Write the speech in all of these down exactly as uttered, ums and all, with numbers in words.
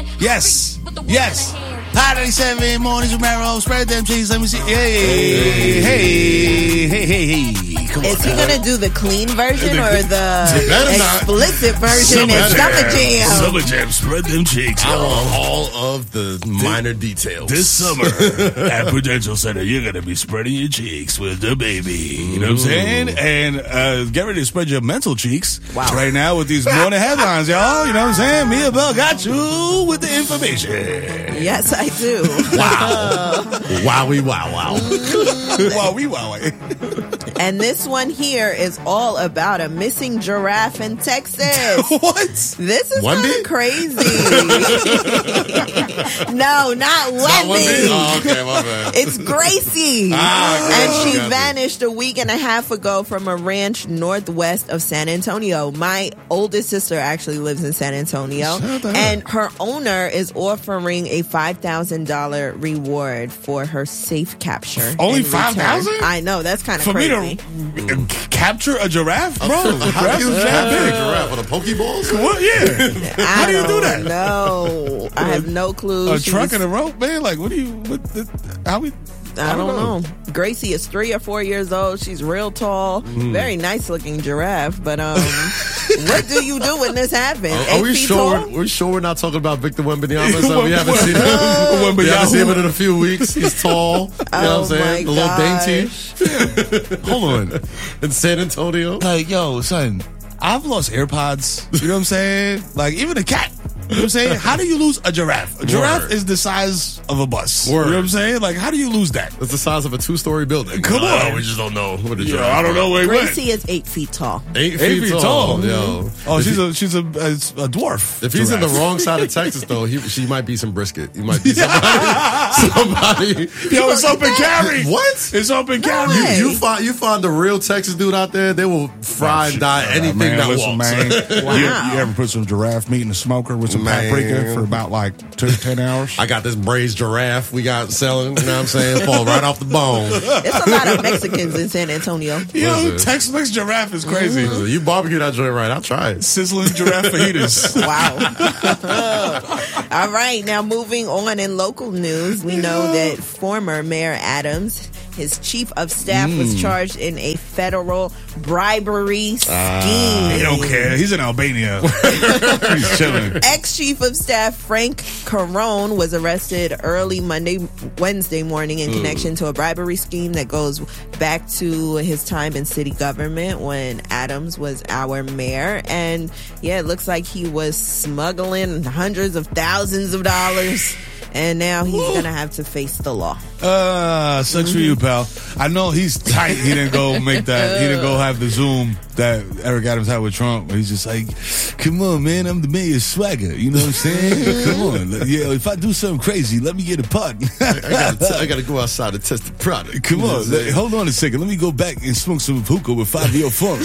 Yes. Yes. Hot ninety-seven mornings with Mero. Spread them cheeks. Let me see. Hey, hey, hey, hey, hey. Come Is on, he now. going to do the clean version or the not. explicit version in Summer Jam? Summer Jam. Spread them cheeks. I y'all. want all of the minor details. This summer at Prudential Center, you're going to be spreading your cheeks with the baby. You know what I'm saying? And uh, get ready to spread your mental cheeks Wow. right now with these morning headlines, y'all. You know what I'm saying? Mia Bell got you with the information. Yes, I do. Wow. Wowie, wow, wow. Wow, we wow. And this one here is all about a missing giraffe in Texas. What? This is Wendy? kind of crazy. No, not Wendy. Not Wendy? Oh, okay, my bad. It's Gracie. Ah, and she gotcha. vanished a week and a half ago from a ranch northwest of San Antonio. My oldest sister actually lives in San Antonio. Shut up. And her owner is offering a five thousand dollars reward for her safe capture. Only in return. five thousand dollars? I know, that's kind of For crazy. me to uh, capture a giraffe? Bro, How do you giraffes are capture a big. giraffe with a Pokeball? What? Yeah. I How do you do that? No, I have no clue. A She's- truck and a rope, man? Like, what do you, what the, how we, I don't know. Gracie is three or four years old. She's real tall, Mm. very nice looking giraffe. But um, what do you do when this happens? Are, Eight are we feet sure? tall? We're, we're sure we're not talking about Victor Wembanyama? So we haven't seen him. Wembanyama. We haven't seen him in a few weeks. He's tall. You know what Oh, I'm saying? my A little gosh. dainty. Hold on. In San Antonio. Like, yo, son, I've lost AirPods. You know what I'm saying? Like, even a cat. You know what I'm saying? How do you lose a giraffe? A giraffe Word. is the size of a bus. Word. You know what I'm saying? Like, how do you lose that? It's the size of a two-story building. Come Uh, on. we just don't know what a Yo, giraffe I don't know where he went. Gracie is eight feet tall. Eight feet, Eight feet tall. tall. Yo. Oh, If she's he- a she's a, a, a dwarf. If he's in the giraffe. wrong side of Texas, though, he, she might be some brisket. He might be somebody. somebody. Yo, it's up and carry. What? It's up and carry. way. You find you find the real Texas dude out there, they will fry and dye anything man, that listen, walks. man. Wow. You, you ever put some giraffe meat in a smoker with some Man. paprika for about like two, ten hours? I got this braised giraffe we got selling, you know what I'm saying? Fall right off the bone. There's a lot of Mexicans in San Antonio. Yo, Listen. Tex-Mex giraffe is crazy. You barbecue that joint right, I'll try it. Sizzling giraffe fajitas. Wow. All right, now moving on in local news, we know that former Mayor Adams, his chief of staff, was charged in a federal bribery scheme. He don't care. He's in Albania. He's chilling. Ex-chief of staff Frank Carone was arrested early Monday, Wednesday morning in connection to a bribery scheme that goes back to his time in city government when Adams was our mayor. And yeah, it looks like he was smuggling hundreds of thousands of dollars. And now he's going to have to face the law. Uh, sucks for you, pal. I know he's tight. He didn't go make that. He didn't go have the Zoom that Eric Adams had with Trump. Where he's just like, come on, man, I'm the mayor's swagger. You know what I'm saying? Come on. Yeah, if I do something crazy, let me get a part. I gotta, I gotta go outside and test the product. Come You know on. what I'm saying? Hold on a second. Let me go back and smoke some hookah with Fabio Funk.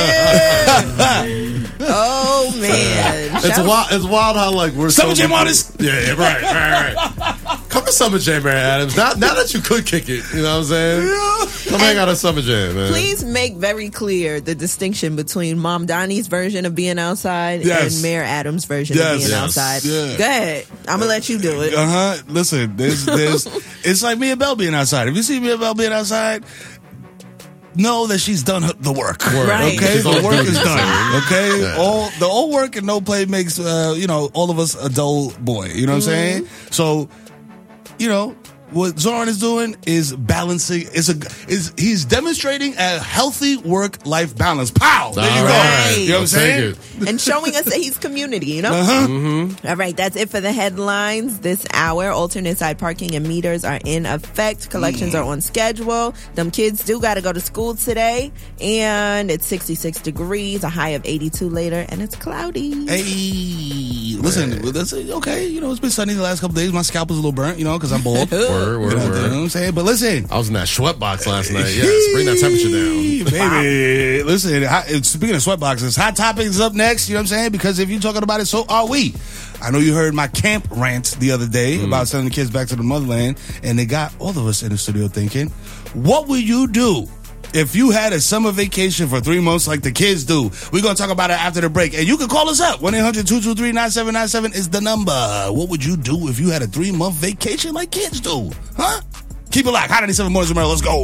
Oh, man. It's Shout- wild. It's wild how like we're Summer so Jam artist. Yeah, yeah, right, right, right. Come to Summer Jam, Mayor Adams. Now, now that you could kick it, you know what I'm saying? Come hang out at Summer Jam, man. Please make very clear the distinction between Mom Donnie's version of being outside Yes. and Mayor Adams' version Yes. of being Yes. outside. Yeah. Go ahead. I'm going to let you do it. Uh huh. Listen, there's, there's, it's like Mia Bell being outside. If you see Mia Bell being outside, know that she's done her- the work. Right. Okay, She's the always work doing is the done. Okay, Yeah. all the all work and no play makes uh, you know all of us a dull boy. You know what I'm saying? So, you know. What Zoran is doing is balancing. Is a is he's demonstrating a healthy work life balance. Pow! There you All go. right. You know what I'm I'll saying? take it. And showing us that he's community, you know? Uh-huh. Mm-hmm. All right, that's it for the headlines this hour. Alternate side parking and meters are in effect. Collections are on schedule. Them kids do got to go to school today. And it's sixty-six degrees, a high of eighty-two later, and it's cloudy. Hey, listen, that's okay. You know, it's been sunny the last couple days. My scalp is a little burnt, you know, because I'm bald. Word, word, You know, you know what word. I'm saying? But listen. I was in that sweatbox last night. Yeah, bring that temperature down. Baby, listen, hot, speaking of sweatboxes, Hot Topics up next, you know what I'm saying? Because if you're talking about it, so are we. I know you heard my camp rant the other day Mm. about sending the kids back to the motherland, and they got all of us in the studio thinking, what will you do If you had a summer vacation for three months like the kids do, we're going to talk about it after the break. And you can call us up. one eight hundred two two three nine seven nine seven is the number. What would you do if you had a three-month vacation like kids do? Huh? Keep it locked. Hot ninety-seven Mornings with Merrill. Let's go.